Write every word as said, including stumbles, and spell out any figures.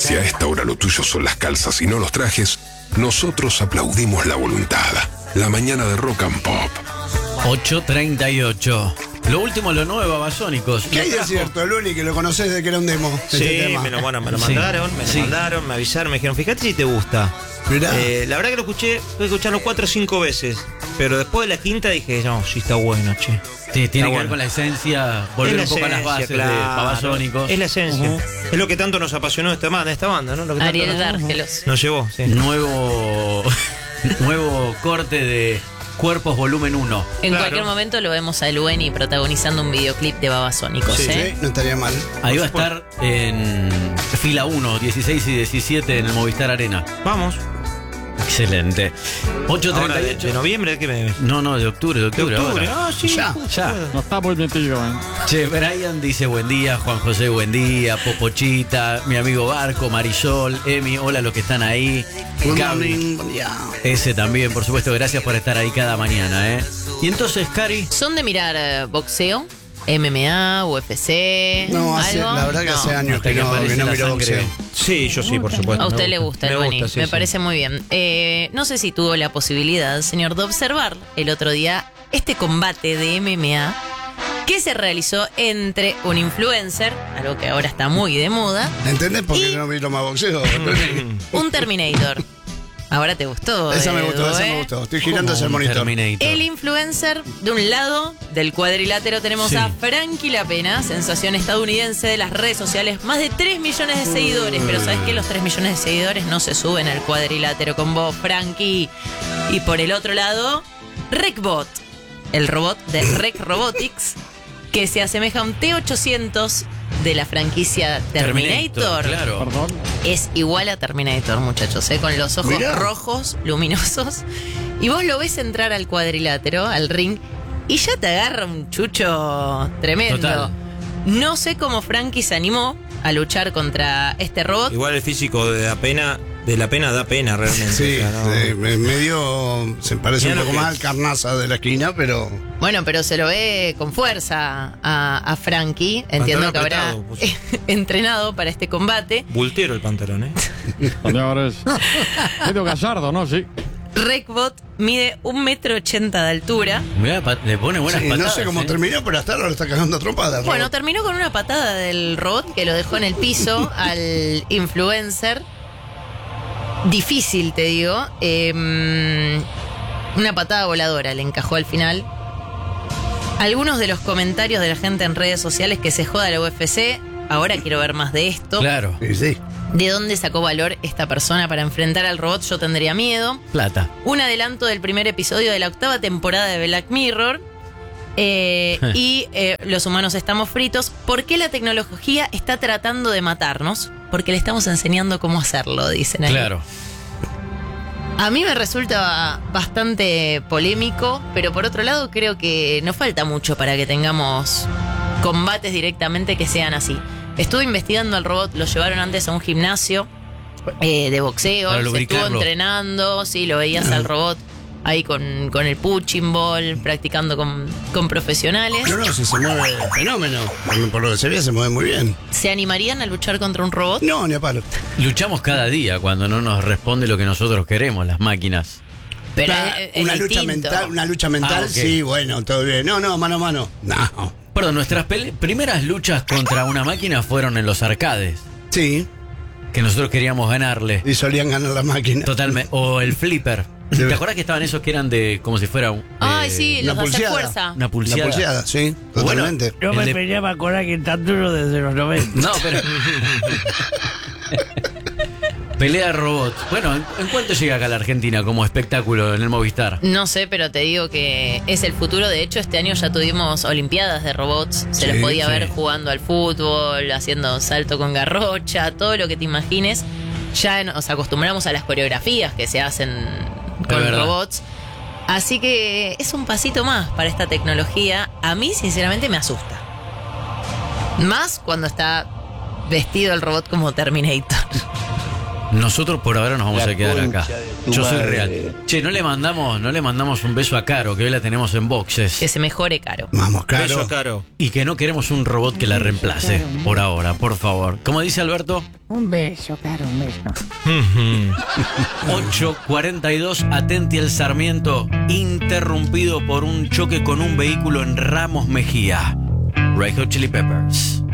Si a esta hora lo tuyo son las calzas y no los trajes, nosotros aplaudimos la voluntad. La mañana de Rock and Pop. ocho treinta y ocho. Lo último, lo nuevo, Babasónicos. ¿Qué hay de cierto, Luli, que lo conoces desde que era un demo? Sí, este tema? me lo, bueno, me lo Sí. mandaron, me lo Sí. mandaron, me avisaron, me dijeron, fíjate si te gusta. Mirá. Eh, la verdad que lo escuché, tuve que escucharlo cuatro o cinco veces. Pero después de la quinta dije, no, sí está bueno, che. Sí, tiene que bueno. ver con la esencia, volver Es un la poco a las esencia, bases claro. de Babasónicos. Es la esencia. Ujú. Es lo que tanto nos apasionó esta banda, esta banda, ¿no? Lo que tanto Ariel nos- Dárgelos. Nos llevó, sí. Nuevo, nuevo corte de Cuerpos Volumen uno. En Claro. cualquier momento lo vemos a Lueni protagonizando un videoclip de Babasónicos, Sí, ¿eh? Sí, no estaría mal. Ahí va a estar en fila uno, dieciséis y diecisiete en el Movistar Arena. Vamos. Excelente. ocho Ahora, treinta y de, ocho. de noviembre, ¿de qué me No, no, de octubre, de De octubre. octubre. ahora. Ah, sí. Ya, justo. ya. No está muy metido, ¿eh? Che, Brian dice buen día, Juan José buen día, Popochita, mi amigo Barco, Marisol, Emi, hola los que están ahí. Good Gaby, morning, buen día. ese también, por supuesto, gracias por estar ahí cada mañana, ¿eh? Y entonces, Cari, ¿Son de mirar eh, boxeo? M M A, U F C, No, hace, algo? la verdad que No. hace años Hasta que que no, aparece que no la miro sangre. boxeo. Sí, yo sí, por supuesto. A usted Me le gusta, me el Boni. gusta, sí, Me sí. parece muy bien. Eh, no sé si tuvo la posibilidad, señor, de observar el otro día este combate de M M A que se realizó entre un influencer, algo que ahora está muy de moda, ¿Entendés por qué Y- no miro más boxeo? un Terminator. Ahora te gustó. Esa me Edu, gustó, esa ¿eh? me gustó. Estoy girando ¿cómo hacia el un monitor. Terminator? El influencer, de un lado del cuadrilátero tenemos Sí. a Frankie La Pena, sensación estadounidense de las redes sociales, más de tres millones de seguidores, pero ¿sabes qué? Los tres millones de seguidores no se suben al cuadrilátero con vos, Frankie. Y por el otro lado, Rekbot, el robot de Rek Robotics, que se asemeja a un T ochocientos de la franquicia Terminator. Claro. Perdón. Es igual a Terminator, muchachos, ¿eh? Con los ojos Mirá. rojos, luminosos. Y vos lo ves entrar al cuadrilátero, al ring, y ya te agarra un chucho tremendo. Total. No sé cómo Frankie se animó a luchar contra este robot. Igual el físico de la pena, de la pena da pena realmente. Sí, o sea, no- eh, me- medio. Se parece Mirá un lo poco que más es. al Carnaza de la esquina, pero. Bueno, pero se lo ve con fuerza a, a Frankie. Entiendo que habrá apretado, pues. entrenado para este combate. Bultero el pantalón, ¿eh? También ahora es medio gallardo, ¿no? Sí. Rekbot mide un metro ochenta de altura. Mirá, pa- le pone buenas Sí, patadas. no sé cómo ¿eh? terminó, pero hasta ahora lo está cagando a trompadas. Bueno, Robot. terminó con una patada del robot que lo dejó en el piso al influencer. Difícil, te digo. Eh, una patada voladora le encajó al final. Algunos de los comentarios de la gente en redes sociales que se joda la U F C. Ahora quiero ver más de esto. Claro, Sí, sí. ¿De dónde sacó valor esta persona para enfrentar al robot? Yo tendría miedo. plata. Un adelanto del primer episodio de la octava temporada de Black Mirror. Eh, y eh, los humanos estamos fritos. ¿Por qué la tecnología está tratando de matarnos? Porque le estamos enseñando cómo hacerlo, dicen ahí. Claro. A mí me resulta bastante polémico, pero por otro lado creo que no falta mucho para que tengamos combates directamente que sean así. Estuve investigando al robot, lo llevaron antes a un gimnasio eh, de boxeo, Para se estuvo lubricarlo. entrenando, sí, lo veías al robot ahí con, con el punching ball, practicando con, con profesionales. No, no, si se mueve fenómeno. Por- Por lo que se ve, se mueve muy bien. ¿Se animarían a luchar contra un robot? No, ni a palo. Luchamos cada día cuando no nos responde lo que nosotros queremos, las máquinas. Pero Una- es- es una lucha distinto. mental, una lucha mental, Ah, ok. sí, bueno, todo bien. No, no, mano a mano. No. Perdón, nuestras pele- primeras luchas contra una máquina fueron en los arcades, Sí, que nosotros queríamos ganarle. y solían ganar las máquinas. Totalmente. O el flipper. Sí. ¿Te acuerdas que estaban esos que eran de como si fuera un, Ay, eh, sí, una los de hacer pulseada. fuerza. una La pulseada? pulseada, sí, Bueno, totalmente. Yo El me de- peleaba con alguien tan duro desde los noventa. No, pero. Pelea de robots. Bueno, ¿en, en cuánto llega acá a la Argentina como espectáculo en el Movistar? No sé, pero te digo que es el futuro. De hecho, este año ya tuvimos olimpiadas de robots. Se Sí, los podía sí. ver jugando al fútbol, haciendo salto con garrocha, todo lo que te imagines. Ya nos acostumbramos a las coreografías que se hacen con verdad. robots. Así que es un pasito más para esta tecnología. A mí, sinceramente, me asusta. Más cuando está vestido el robot como Terminator. Nosotros por ahora nos vamos La a quedar acá. concha de tu Yo soy madre. real. Che, no le mandamos, no le mandamos un beso a Caro, que hoy la tenemos en boxes. Que se mejore, Caro. Vamos, Beso Caro. a Caro. Y que no queremos un robot que la reemplace. Por ahora, por favor. ¿Cómo dice Alberto? Un beso, Caro, un beso. ocho cuarenta y dos, Atenti el Sarmiento, interrumpido por un choque con un vehículo en Ramos Mejía. Red Hot Chili Peppers.